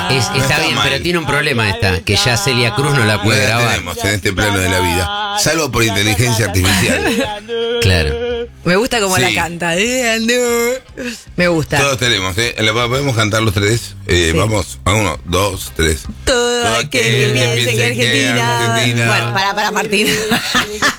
Está bien, pero tiene un problema que ya Celia Cruz no la puede grabar. Tenemos en este plano de la vida, salvo por inteligencia artificial. Claro. Me gusta como la canta. Me gusta. Todos tenemos, ¿podemos cantar los tres? Vamos, a 1, 2, 3. Todo aquel que piense que Argentina. Bueno, para Martín.